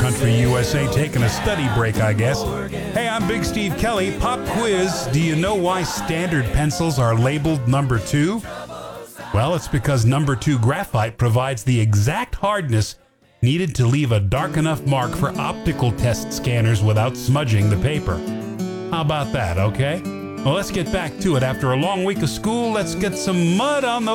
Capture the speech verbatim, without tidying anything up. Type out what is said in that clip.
Country U S A taking a study break, I guess. Hey, I'm Big Steve Kelly. Pop quiz. Do you know why standard pencils are labeled number two? Well, it's because number two graphite provides the exact hardness needed to leave a dark enough mark for optical test scanners without smudging the paper. How about that, okay? Well, let's get back to it. After a long week of school, let's get some mud on those